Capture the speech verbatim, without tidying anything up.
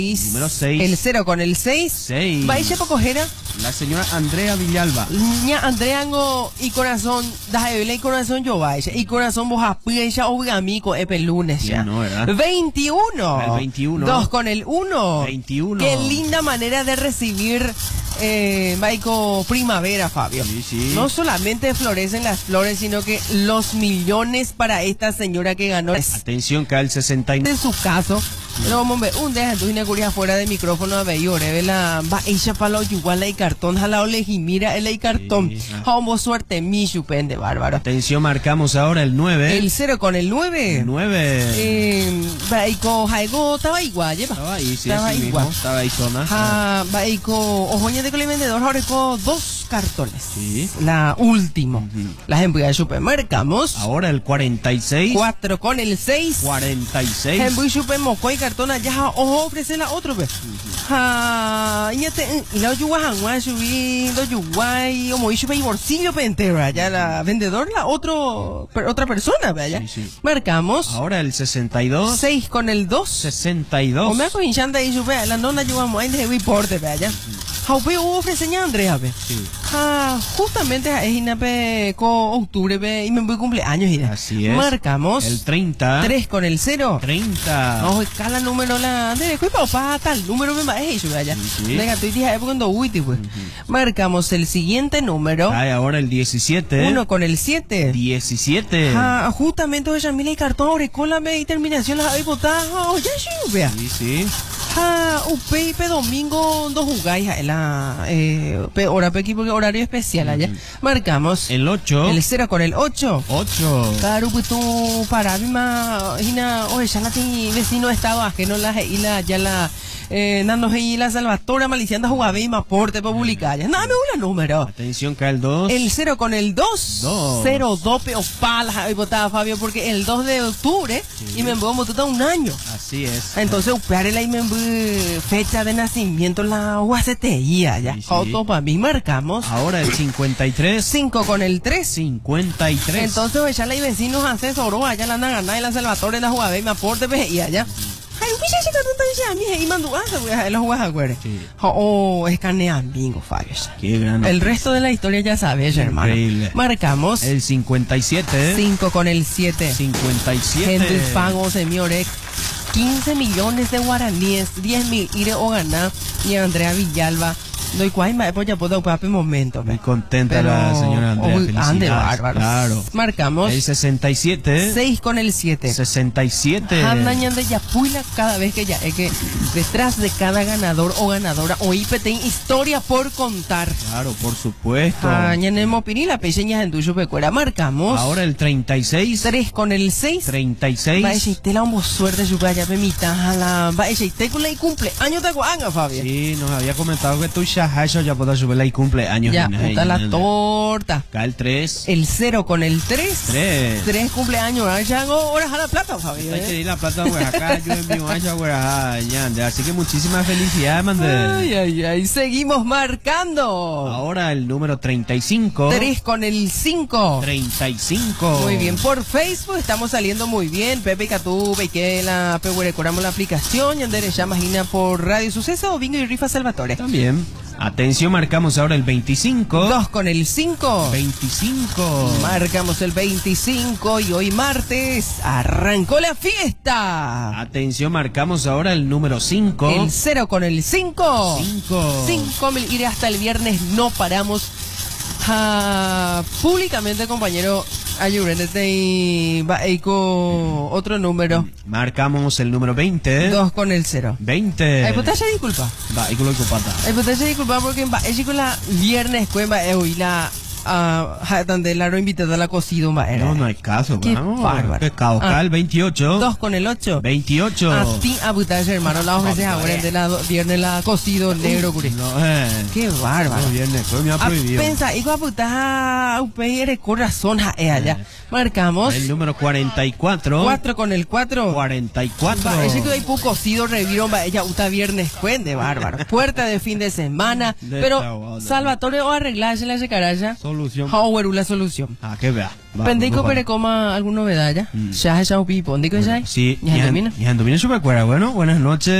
Número seis. El cero con el seis. seis. Baixa Pocojera. La señora Andrea Villalba. Ña Andrea ngo y corazón, déjame y corazón yo baixa. Y corazón vos apiella o amigo epe lunes ya. No, ¿verdad? veintiuno. El veintiuno. Dos con el uno. veintiuno. Qué linda manera de recibir eh, Maico primavera, Fabio. Sí, sí. No solamente florecen las flores, sino que los millones para esta señora que ganó. Atención, que al sesenta y nueve. En su caso, pero vamos a ver, un día tú una curia fuera de micrófono a ver, ve la va ella para lo igual y cartón, jalao le mira el cartón. Sí, ah. Vamos suerte, mi chupende, bárbaro. Atención, marcamos ahora el nueve. El cero con el nueve. El nueve. Eh, Baiko Jaigo estaba igual, lleva. Estaba ahí, sí, estaba así igual. mismo. Estaba ahí zona. Ah, Baiko, ojoña de con el vendedor, ahora con dos cartones. Sí. La última. Ujú. Las embuidas supermercamos. Ahora el cuarenta y seis. Cuatro con el seis. cuarenta y seis. Hembui chupe moco y cartona ya ojo ofrece la otro ve. Ha ya te y la yuwa hangwa subí do yuwa y como chupe y bolsillo pentera ya la vendedor la otro per, otra persona ve ya. Sí, sí. Marcamos Ahora el sesenta y dos. seis con el dos. sesenta y dos. O me hago hinchanda y chupe la nona yuwa mo en de porte ve ya. Haupe ofrece ña Andrea ve. Sí. Ah, justamente es inape co octubre ve y me voy cumpleaños y Así es. Marcamos El treinta. tres con el cero. treinta. No, cada número la de después papá tal número me va a eso allá. Sí, sí. Venga, estoy dije cuando uy pues. Marcamos el siguiente número. Cae ahora el diecisiete. Uno con el siete. diecisiete. Ah, justamente hoy Yamila y cartón orecola ve y terminación las hay botadas. Oh, ya sí, vea. Sí, sí. Ah, upe y pe domingo dos jugáis la eh pe hora pe aquí porque horario especial allá. Marcamos El ocho. el cero con el ocho. ocho. Claro, pues tú para mí más hina, oye, ya la ti vecino estado ajeno la y la ya la eh nando y la Salvatore maliciando jugaba y más porte para publicar. Ya nada me un número. Atención, cae el dos. El cero con el dos. Dos. Cero dope o palas ahí votaba Fabio porque el dos de octubre y me envió todo un año. Así es. Entonces, upear la y me envió fecha de nacimiento la U A C T I ya. Sí, sí. Auto para mí marcamos Ahora el cincuenta y tres. cinco con el tres. cincuenta y tres. Entonces, ella la y vecinos asesoró allá la Naganá y la Salvatore la jugaba y me aporte y allá. Ay, mira, chica, tú estás allá, mija, y mandó a hacer los juegos acuerdo. Sí. Oh, escanea bingo, Fabio. Qué gran. El resto de la historia ya sabes, hermano. Increíble. Marcamos El cincuenta y siete. cinco con el siete. cincuenta y siete. Henry Pago, Semiorek. quince millones de guaraníes, diez mil ire o ganá, y Andrea Villalba. Doy cuál más, pues ya puedo papi momento. Muy contenta la señora Andrea. Oh, Felicidades. ande bárbaro. Claro. Marcamos El sesenta y siete. seis con el siete. sesenta y siete. Anda ñande ya puila cada vez que ya es que detrás de cada ganador o ganadora o I P T historia por contar. Claro, por supuesto. Ah, ñanemo pini la pequeña en tuyo pecuera. Marcamos Ahora el treinta y seis. tres con el seis. treinta y seis. Va a te la homo suerte su ya pemita la va a te con la y cumple año de guanga Fabio. Sí, nos había comentado que tú ya has ya podrás subirla y cumple años. Ya, puta la torta. Acá el tres. El cero con el tres. tres. Tres cumpleaños. Ah, ya hago horas a la plata, Fabio. Hay que ¿eh? ir la plata, güey, acá yo envío allá, güey, allá. Así que muchísimas felicidades, Mandel. Ay, ay, ay. Seguimos marcando. Ahora el número treinta y cinco. Tres con el cinco. treinta y cinco. Muy bien, por Facebook estamos saliendo muy bien. Pepe Catú, Pequela, Pepe curamos la aplicación. Yandere ya imagina por Radio Suceso, Bingo y Rifa Salvatore. También. Atención, marcamos ahora el veinticinco. Dos con el cinco. veinticinco. Marcamos el veinticinco y hoy martes arrancó la fiesta. Atención, marcamos ahora el número cinco. El cero con el cinco. cinco. Cinco mil iré hasta el viernes, no paramos. Ah, públicamente, compañero, ayúdenme y va con otro número. Marcamos el número veinte. Dos con el cero. veinte. Ay, pues te disculpa. Va, y con lo que pata. Ay, pues te disculpa porque va, es con la viernes, cueva, eh, hoy la, ah, donde la invitada a la cocido, va, era. No, no hay caso, Qué vamos. bárbaro. Pecado. Ah. Cal veintiocho. Dos con el ocho. veintiocho. A ti, a butaje, hermano, la ofreces Ah, ahora de la viernes la cocido negro, curi. No, eh. Qué bárbaro. No, viernes, fue me ha A prohibido. pensa, igual puta, upe, eres corazón, ja, eh, allá. Marcamos. El número cuarenta y cuatro. Cuatro con el cuatro. cuarenta y cuatro. Va, ese que hay poco cocido, revieron, va, ella, uta viernes, cuende, bárbaro. Puerta de fin de semana. De Pero, esta onda. Salvatore, o arreglarse la secaraya. Solución. How la solución. Ah, que vea. Va, Pendico, vamos, pero coma alguna novedad ya. Ya, ya, pipo. ¿Dónde que ya? Sí, Ya, y termina. Andomina Supercuera. Bueno, buenas noches.